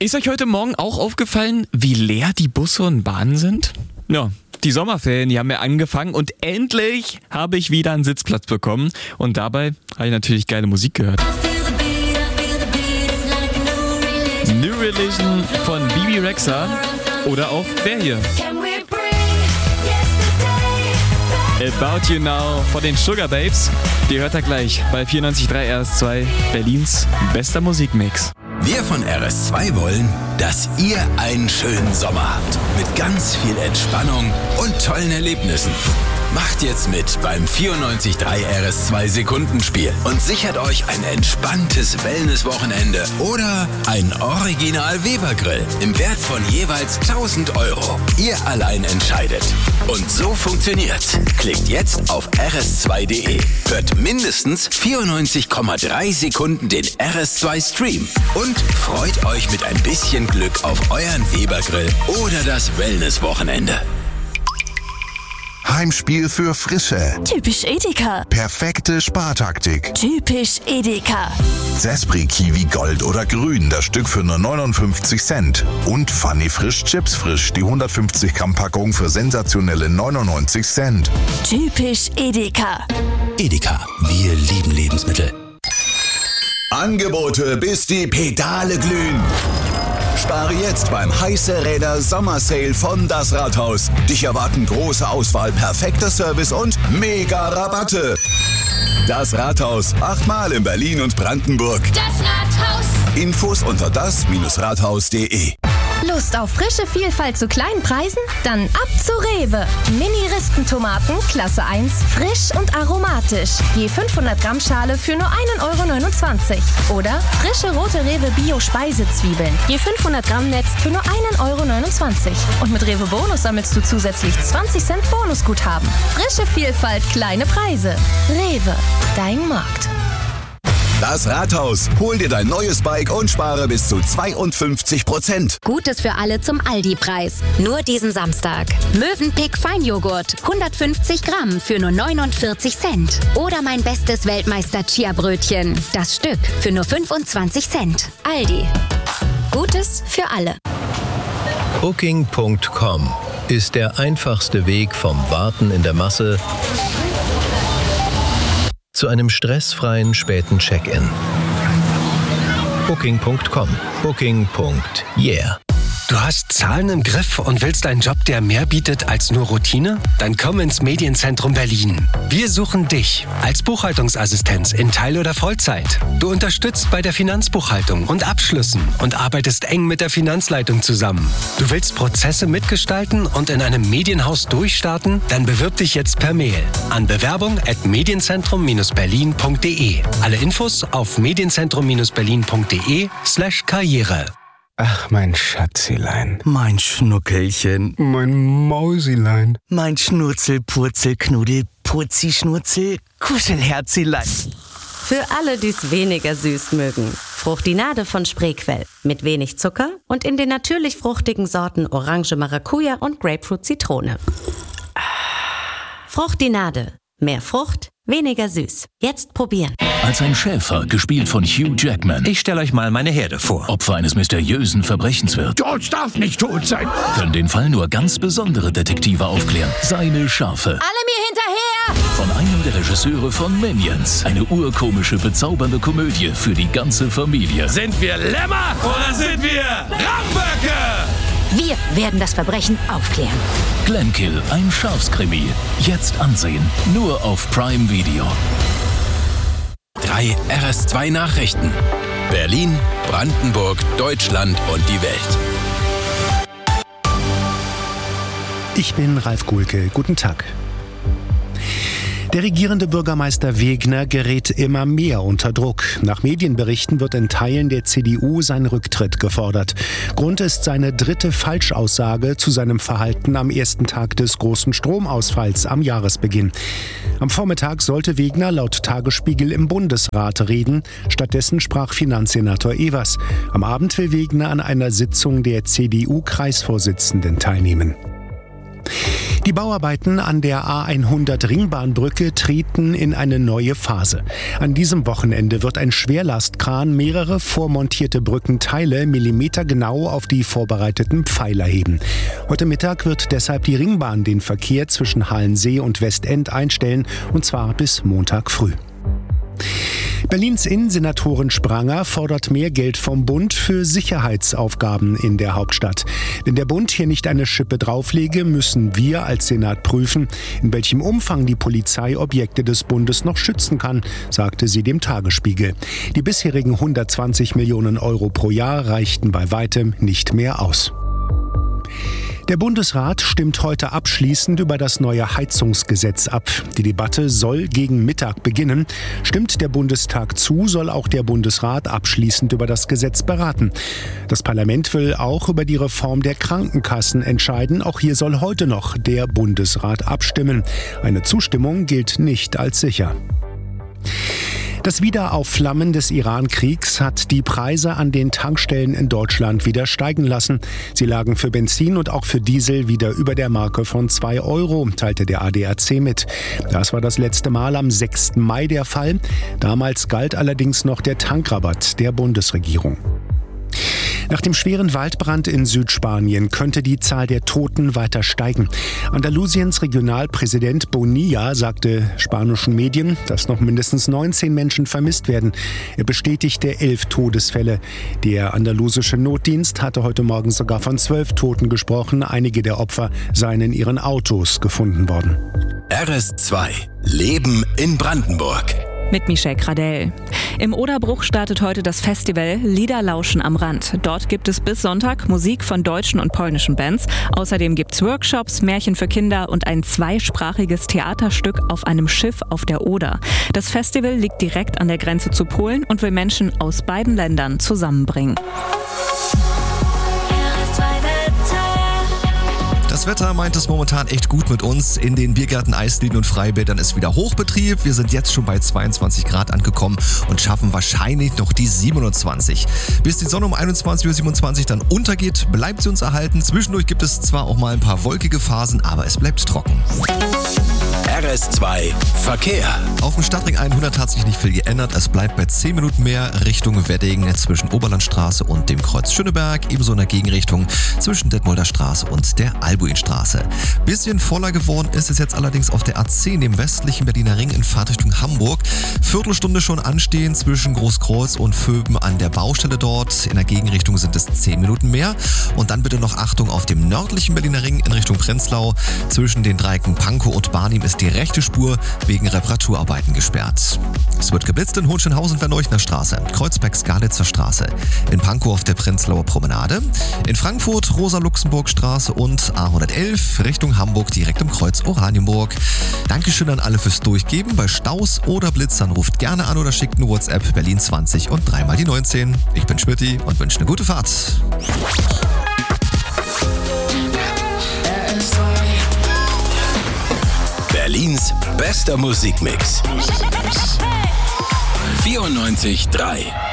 Ist euch heute Morgen auch aufgefallen, wie leer die Busse und Bahnen sind? Ja, die Sommerferien, die haben ja angefangen und endlich habe ich wieder einen Sitzplatz bekommen. Und dabei habe ich natürlich geile Musik gehört. New Religion von Bibi Rexha oder auch der hier. About You Now von den Sugar Babes. Die hört ihr gleich bei 94.3 RS2, Berlins bester Musikmix. Wir von RS2 wollen, dass ihr einen schönen Sommer habt. Mit ganz viel Entspannung und tollen Erlebnissen. Macht jetzt mit beim 94.3 RS2 Sekundenspiel und sichert euch ein entspanntes Wellness-Wochenende oder ein Original Weber-Grill im Wert von jeweils 1.000 €. Ihr allein entscheidet. Und so funktioniert's. Klickt jetzt auf rs2.de. Hört mindestens 94,3 Sekunden den RS2 Stream und freut euch mit ein bisschen Glück auf euren Weber-Grill oder das Wellness-Wochenende. Heimspiel für Frische. Typisch Edeka. Perfekte Spartaktik. Typisch Edeka. Zespri Kiwi Gold oder Grün, das Stück für nur 59 Cent. Und Funny Frisch Chips Frisch, die 150 Gramm Packung für sensationelle 99 Cent. Typisch Edeka. Edeka, wir lieben Lebensmittel. Angebote, bis die Pedale glühen. Spare jetzt beim Heiße Räder Sommersale von Das Rathaus. Dich erwarten große Auswahl, perfekter Service und mega Rabatte. Das Rathaus, 8-mal in Berlin und Brandenburg. Das Rathaus. Infos unter das-rathaus.de. Lust auf frische Vielfalt zu kleinen Preisen? Dann ab zu Rewe. Mini-Rispentomaten, Klasse 1, frisch und aromatisch. Je 500 Gramm Schale für nur 1,29 €. Oder frische rote Rewe Bio-Speisezwiebeln. Je 500 Gramm Netz für nur 1,29 €. Und mit Rewe Bonus sammelst du zusätzlich 20 Cent Bonusguthaben. Frische Vielfalt, kleine Preise. Rewe, dein Markt. Das Rathaus. Hol dir dein neues Bike und spare bis zu 52%. Gutes für alle zum Aldi-Preis. Nur diesen Samstag. Mövenpick Feinjoghurt. 150 Gramm für nur 49 Cent. Oder mein bestes Weltmeister-Chia-Brötchen. Das Stück für nur 25 Cent. Aldi. Gutes für alle. Booking.com ist der einfachste Weg vom Warten in der Masse zu einem stressfreien späten Check-in. Booking.com. Booking.yeah. Du hast Zahlen im Griff und willst einen Job, der mehr bietet als nur Routine? Dann komm ins Medienzentrum Berlin. Wir suchen dich als Buchhaltungsassistenz in Teil- oder Vollzeit. Du unterstützt bei der Finanzbuchhaltung und Abschlüssen und arbeitest eng mit der Finanzleitung zusammen. Du willst Prozesse mitgestalten und in einem Medienhaus durchstarten? Dann bewirb dich jetzt per Mail an bewerbung@medienzentrum-berlin.de. Alle Infos auf medienzentrum-berlin.de/Karriere. Ach, mein Schatzilein. Mein Schnuckelchen. Mein Mausilein. Mein Schnurzel, Purzel, Knuddel, Purzi, Schnurzel, Kuschelherzilein. Für alle, die es weniger süß mögen. Fruchtinade von Spreequell. Mit wenig Zucker und in den natürlich fruchtigen Sorten Orange, Maracuja und Grapefruit, Zitrone. Fruchtinade. Mehr Frucht, weniger süß. Jetzt probieren. Als ein Schäfer, gespielt von Hugh Jackman. Ich stelle euch mal meine Herde vor. Opfer eines mysteriösen Verbrechens wird. George darf nicht tot sein. Können den Fall nur ganz besondere Detektive aufklären. Seine Schafe. Alle mir hinterher! Von einem der Regisseure von Minions. Eine urkomische, bezaubernde Komödie für die ganze Familie. Sind wir Lämmer oder sind wir Ramböcke? Wir werden das Verbrechen aufklären. Glenkill, ein Schafskrimi. Jetzt ansehen. Nur auf Prime Video. 3 RS2 Nachrichten. Berlin, Brandenburg, Deutschland und die Welt. Ich bin Ralf Guhlke. Guten Tag. Der regierende Bürgermeister Wegner gerät immer mehr unter Druck. Nach Medienberichten wird in Teilen der CDU sein Rücktritt gefordert. Grund ist seine dritte Falschaussage zu seinem Verhalten am ersten Tag des großen Stromausfalls am Jahresbeginn. Am Vormittag sollte Wegner laut Tagesspiegel im Bundesrat reden. Stattdessen sprach Finanzsenator Evers. Am Abend will Wegner an einer Sitzung der CDU-Kreisvorsitzenden teilnehmen. Die Bauarbeiten an der A100 Ringbahnbrücke treten in eine neue Phase. An diesem Wochenende wird ein Schwerlastkran mehrere vormontierte Brückenteile millimetergenau auf die vorbereiteten Pfeiler heben. Heute Mittag wird deshalb die Ringbahn den Verkehr zwischen Halensee und Westend einstellen, und zwar bis Montag früh. Berlins Innensenatorin Spranger fordert mehr Geld vom Bund für Sicherheitsaufgaben in der Hauptstadt. Wenn der Bund hier nicht eine Schippe drauflege, müssen wir als Senat prüfen, in welchem Umfang die Polizei Objekte des Bundes noch schützen kann, sagte sie dem Tagesspiegel. Die bisherigen 120 Millionen Euro pro Jahr reichten bei weitem nicht mehr aus. Der Bundesrat stimmt heute abschließend über das neue Heizungsgesetz ab. Die Debatte soll gegen Mittag beginnen. Stimmt der Bundestag zu, soll auch der Bundesrat abschließend über das Gesetz beraten. Das Parlament will auch über die Reform der Krankenkassen entscheiden. Auch hier soll heute noch der Bundesrat abstimmen. Eine Zustimmung gilt nicht als sicher. Das Wiederaufflammen des Iran-Kriegs hat die Preise an den Tankstellen in Deutschland wieder steigen lassen. Sie lagen für Benzin und auch für Diesel wieder über der Marke von 2 Euro, teilte der ADAC mit. Das war das letzte Mal am 6. Mai der Fall. Damals galt allerdings noch der Tankrabatt der Bundesregierung. Nach dem schweren Waldbrand in Südspanien könnte die Zahl der Toten weiter steigen. Andalusiens Regionalpräsident Bonilla sagte spanischen Medien, dass noch mindestens 19 Menschen vermisst werden. Er bestätigte 11 Todesfälle. Der andalusische Notdienst hatte heute Morgen sogar von 12 Toten gesprochen. Einige der Opfer seien in ihren Autos gefunden worden. RS2 Leben in Brandenburg. Mit Michelle Gradell. Im Oderbruch startet heute das Festival Liederlauschen am Rand. Dort gibt es bis Sonntag Musik von deutschen und polnischen Bands. Außerdem gibt es Workshops, Märchen für Kinder und ein zweisprachiges Theaterstück auf einem Schiff auf der Oder. Das Festival liegt direkt an der Grenze zu Polen und will Menschen aus beiden Ländern zusammenbringen. Das Wetter meint es momentan echt gut mit uns. In den Biergärten, Eisdielen und Freibädern ist wieder Hochbetrieb. Wir sind jetzt schon bei 22 Grad angekommen und schaffen wahrscheinlich noch die 27. Bis die Sonne um 21.27 Uhr dann untergeht, bleibt sie uns erhalten. Zwischendurch gibt es zwar auch mal ein paar wolkige Phasen, aber es bleibt trocken. RS2 Verkehr. Auf dem Stadtring 100 hat sich nicht viel geändert. Es bleibt bei 10 Minuten mehr Richtung Wedding zwischen Oberlandstraße und dem Kreuz Schöneberg. Ebenso in der Gegenrichtung zwischen Detmolder Straße und der Albuinstraße. Bisschen voller geworden ist es jetzt allerdings auf der A10, dem westlichen Berliner Ring in Fahrtrichtung Hamburg. Viertelstunde schon anstehen zwischen Großkreuz und Vöben an der Baustelle dort. In der Gegenrichtung sind es 10 Minuten mehr. Und dann bitte noch Achtung auf dem nördlichen Berliner Ring in Richtung Prenzlau. Zwischen den Dreiecken Pankow und Barnim ist die rechte Spur wegen Reparaturarbeiten gesperrt. Es wird geblitzt in Hohenschönhausen-Verneuchner Straße, Kreuzberg-Skalitzer Straße, in Pankow auf der Prenzlauer Promenade, in Frankfurt Rosa-Luxemburg-Straße und A111 Richtung Hamburg direkt im Kreuz Oranienburg. Dankeschön an alle fürs Durchgeben. Bei Staus oder Blitzern ruft gerne an oder schickt eine WhatsApp Berlin 20 und 3 mal die 19. Ich bin Schmitty und wünsche eine gute Fahrt. Berlins bester Musikmix. 94.3